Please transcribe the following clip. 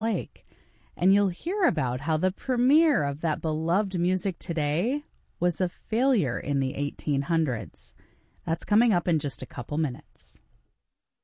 Lake. And you'll hear about how the premiere of that beloved music today was a failure in the 1800s. That's coming up in just a couple minutes.